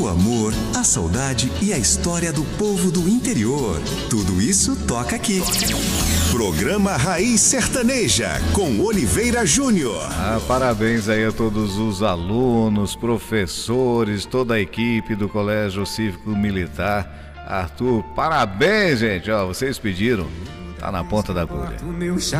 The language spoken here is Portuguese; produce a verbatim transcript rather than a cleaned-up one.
O amor, a saudade e a história do povo do interior. Tudo isso toca aqui. Programa Raiz Sertaneja, com Oliveira Júnior. Ah, parabéns aí a todos os alunos, professores, toda a equipe do Colégio Cívico Militar. Arthur, parabéns, gente. Ó, vocês pediram. Tá na ponta da agulha.